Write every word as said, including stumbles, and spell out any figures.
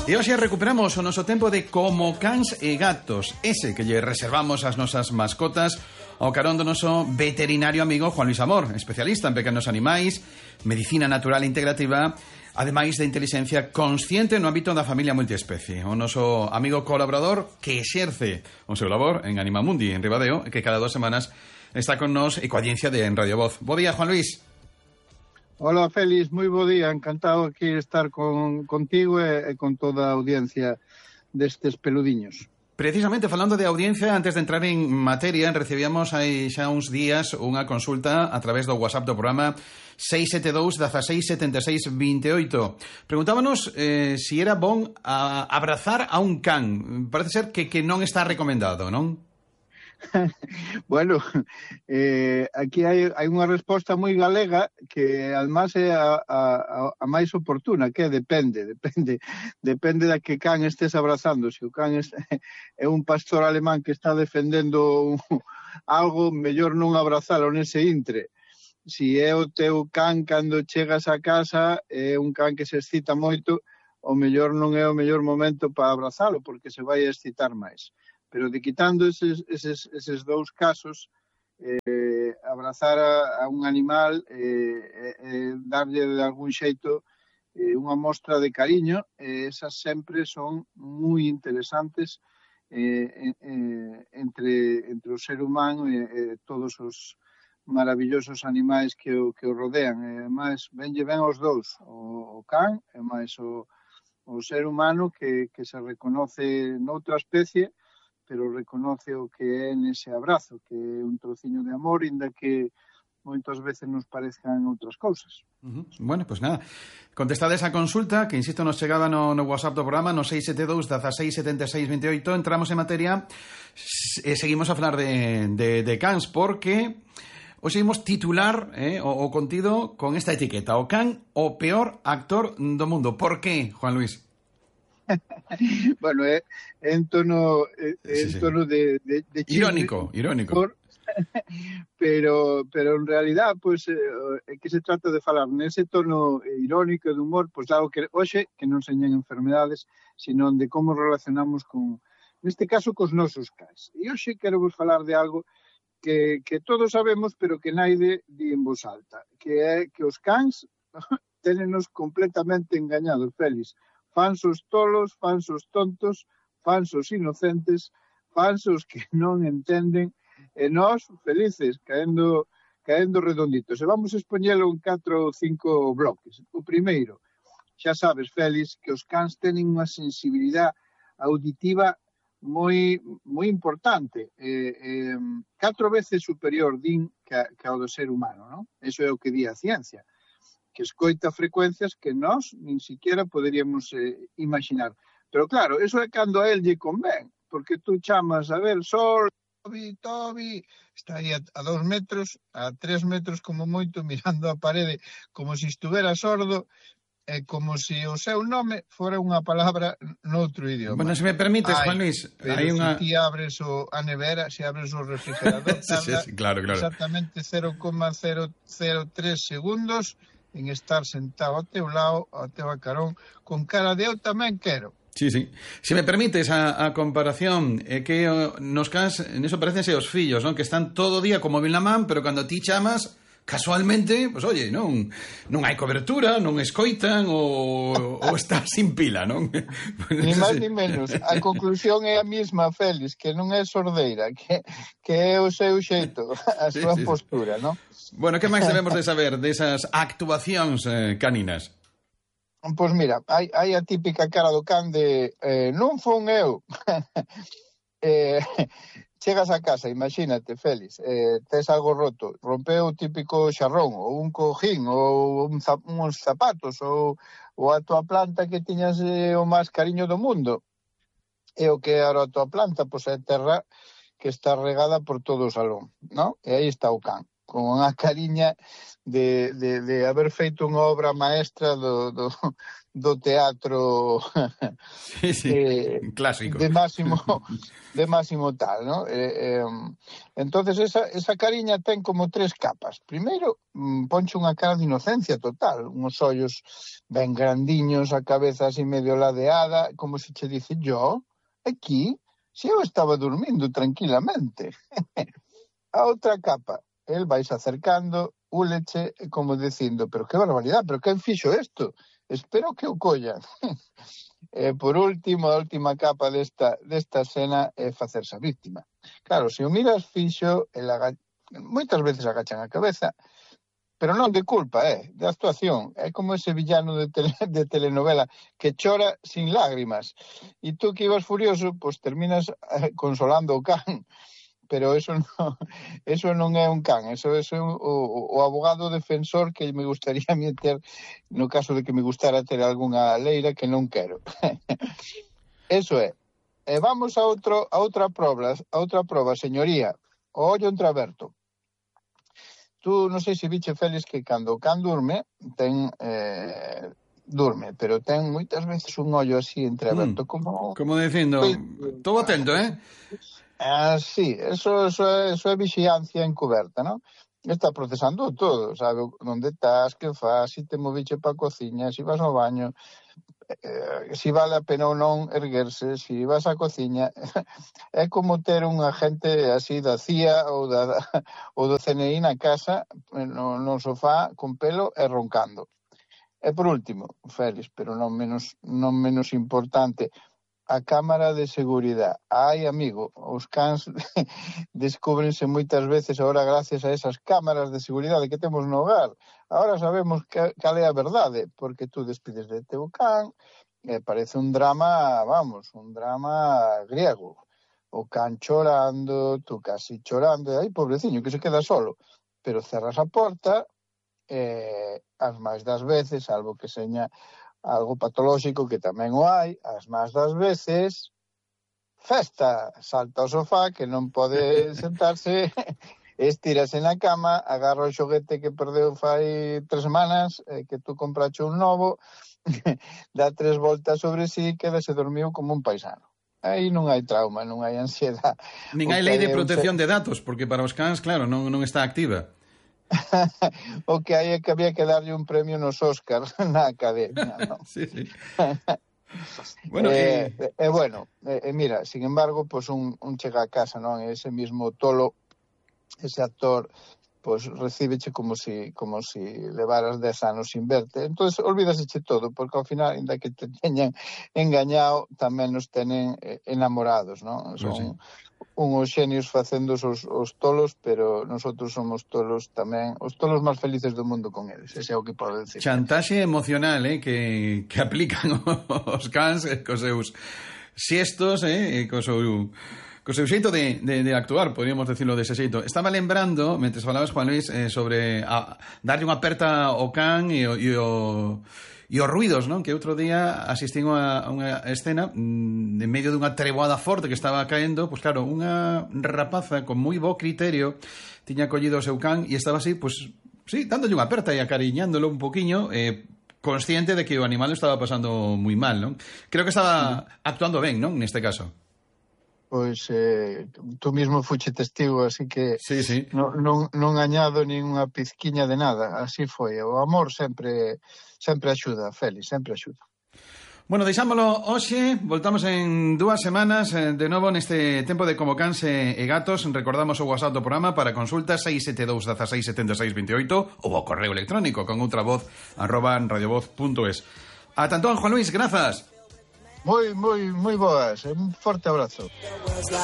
E hoxe recuperamos o noso tempo de Como Cans e Gatos, ese que lle reservamos ás nosas mascotas ao carón do noso veterinario amigo Juan Luis Amor, especialista en pequenos animais, medicina natural integrativa, ademais de inteligencia consciente no ámbito da familia multiespecie. O noso amigo colaborador que exerce o seu labor en Animamundi, en Ribadeo, e que cada dos semanas está con nos e coa audiencia de En Radio Voz. Bo día, Juan Luis. Hola, Félix, moi bo día, encantado aquí de estar con, contigo e, e con toda a audiencia destes peludiños. Precisamente, falando de audiencia, antes de entrar en materia, recibíamos hai xa uns días unha consulta a través do WhatsApp do programa seis sete dous, dezasseis, setenta e seis, vinte e oito. Preguntábanos eh, si era bon a abrazar a un can. Parece ser que, que non está recomendado, non? Bueno, eh, aquí hai, hai unha resposta moi galega que además é a, a, a máis oportuna, que depende, depende, depende da que can estés abrazando. Se o can é, é un pastor alemán que está defendendo un, algo, mellor non abrazalo nese intre. Si é o teu can cando chegas a casa, é un can que se excita moito, o mellor non é o mellor momento para abrazalo, porque se vai a excitar máis. Pero de quitando eses, eses, eses dous casos, eh, abrazar a, a un animal, eh, eh, darlle de algún xeito eh, unha mostra de cariño, eh, esas sempre son moi interesantes eh, eh, entre, entre o ser humano e eh, todos os maravillosos animais que o, que o rodean. E, máis, venlle ben aos dous, o, o can e máis o, o ser humano que, que se reconoce noutra especie, pero reconoce o que é nese abrazo, que é un trociño de amor, inda que moitas veces nos parezcan outras cousas. Uh-huh. Bueno, pois pues nada, contestada esa consulta, que insisto nos chegaba no, no WhatsApp do programa, no seis sete dous, dezasseis, setenta e seis, vinte e oito, entramos en materia e seguimos a falar de, de, de cans, porque hoxe imos titular eh, o, o contido con esta etiqueta: o can, o peor actor do mundo. Por qué, Juan Luis? Bueno, é eh, en tono, eh, sí, en tono sí. de, de, de chile, irónico, irónico. Por, pero, pero en realidad, pues, eh, que se trata de falar nese tono irónico de humor, pues algo que hoxe que non señan enfermedades, sino de como relacionamos con, neste caso, cos nosos cans. E hoxe quero vos falar de algo que, que todos sabemos, pero que naide di en voz alta, que é que os cans tenenos completamente engañados, Félix. Fansos tolos, fansos tontos, fansos inocentes, fansos que non entenden, e nós felices, caendo, caendo redonditos. E vamos expoñelo en catro ou cinco bloques. O primeiro, xa sabes, Félix, que os cans teñen unha sensibilidade auditiva moi moi importante, eh, eh, catro veces superior, din, que, que ao do ser humano, non? Eso é o que di a ciencia, que escoita frecuencias que nós nin siquiera poderíamos eh, imaginar. Pero claro, eso é cando a él lle convén, porque tú chamas a ver, Sol, Tobi, Tobi, está aí a, a dos metros, a tres metros como moito, mirando a parede, como se si estuvera sordo, e como se si o seu nome fora unha palabra noutro idioma. Bueno, se me permites, Ay, Juan Luis, pero hai unha... se ti abres o, a nevera, se abres o refrigerador, sí, sí, sí, claro, claro. Exactamente cero coma cero cero tres segundos en estar sentado ao teu lado, ao teu carón, con cara de eu tamén quero. Sí, sí. Se me permites a, a comparación, é que o, nos cans, neso parecense os fillos, non? Que están todo o día como móvil na man, pero cando ti chamas, casualmente, pois pues, oye, non non hai cobertura, non escoitan ou, ou está sin pila, non? Ni máis ni menos. A conclusión é a mesma, Félix, que non é sordeira, que, que é o seu xeito, a súa sí, sí, postura, non? Bueno, que máis debemos de saber desas actuacións eh, caninas? Pois mira, hai, hai a típica cara do can de eh, non fun eu. eh, chegas a casa, imagínate, Félix, eh, tes algo roto, rompeu o típico xarrón, ou un cojín, ou un zap, uns zapatos, ou, ou a tua planta que tiñas eh, o máis cariño do mundo. E o que era a tua planta, pois é terra que está regada por todo o salón, non? E aí está o can, con unha cariña de, de, de haber feito unha obra maestra do, do, do teatro sí, sí, eh, clásico de máximo de máximo tal, ¿no? Eh, eh, entonces esa, esa cariña ten como tres capas. Primeiro, mm, ponche unha cara de inocencia total, uns ollos ben grandiños, a cabeza así medio ladeada, como se che dice, yo, aquí, se eu estaba dormindo tranquilamente. A outra capa, el vais acercando, úleche, como dicindo, pero que barbaridade, pero quen fixo isto? Espero que o collan. E por último, a última capa desta, desta escena é facerse a víctima. Claro, se o miras fixo, el aga... moitas veces agachan a cabeza, pero non de culpa, é, eh, de actuación. É como ese villano de, tele, de telenovela que chora sin lágrimas. E tú que ibas furioso, pois terminas eh, consolando o can. Pero eso non, eso non é un can, eso, eso é un, o, o abogado defensor que me gustaría meter no caso de que me gustara ter algunha leira que non quero. Eso é. E vamos a outro a outra proba, a outra proba, señoría, o ollo entreaberto. Tú non sei se viche, Félix, que cando o can durme, ten eh, durme, pero ten moitas veces un ollo así entreaberto, mm, como como dicindo, todo atento, eh? Ah, sí, eso, eso, é, eso é vixiancia encuberta, ¿no? Está procesando todo, sabe onde estás, que faz, si te moviche pa cociña, si vas ao baño, eh, si vale a pena ou non erguerse, si vas á cociña. É como ter un agente así da C I A ou, da, ou do C N I na casa, no, no sofá, con pelo e roncando. E por último, Félix, pero non menos, non menos importante, a cámara de seguridade. Ai, amigo, os cans descúbrense moitas veces agora gracias a esas cámaras de seguridade que temos no hogar. Agora sabemos que, cal é a verdade, porque tú despides de teu can e parece un drama, vamos, un drama griego. O can chorando, tú casi chorando, e aí, pobreciño, que se queda solo. Pero cerras a porta e as máis das veces, salvo que seña algo patolóxico, que tamén o hai, as más das veces, festa, salta ao sofá, que non pode sentarse, estírase na cama, agarra o xoguete que perdeu fai tres semanas, eh, que tú comprache un novo, dá tres voltas sobre sí, queda se dormiu como un paisano. Aí non hai trauma, non hai ansiedade. Nin hai lei de protección de datos, porque para os cans, claro, non, non está activa. O que hai é que había que darlle un premio nos Óscars na academia, ¿no? Sí, sí. Bueno, eh, eh... eh, bueno, eh, eh, mira, sin embargo, pues un, un chega a casa, non? Ese mismo tolo, ese actor, pues recíbeche como si como si levaras dez anos sin verte. Entonces, olvídaseche todo, porque ao final, ainda que te teñan engañado, tamén nos tenen eh, enamorados, non? Son... Sí, sí. Unhos xenios facendo os, os tolos, pero nosotros somos tolos tamén, os tolos máis felices do mundo con eles, ese é o que podo decir. Chantaxe emocional, eh, que, que aplican os cans eh, cos seus xestos, eh, co seu, co seu xeito de, de, de actuar, podríamos decirlo dese xeito. Estaba lembrando, mentre falabas, Juan Luis, eh, sobre a, darlle unha aperta ao can e o... E o E os ruidos, non? Que outro día asistín a unha escena en medio dunha treboada forte que estaba caendo, pois claro, unha rapaza con moi bo criterio tiña collido o seu can e estaba así, pois, sí, dándolle unha aperta e acariñándolo un poquiño, eh, consciente de que o animal estaba pasando moi mal, non? Creo que estaba actuando ben, non? Neste caso. Pois eh, tú mismo fuche testigo, así que sí, sí. Non, non, non añado nin unha pizquiña de nada, así foi. O amor sempre sempre axuda, Félix, sempre axuda. Bueno, deixámolo hoxe, voltamos en dúas semanas eh, de novo neste tempo de Como Cans e, e Gatos. Recordamos o WhatsApp do programa para consultas seis sete dous, dezasseis, setenta e seis, vinte e oito ou o correo electrónico con outra voz arroba radiovoz punto es. Ata entón, Juan Luis, grazas. Moi, moi, moi boas. Un forte abrazo.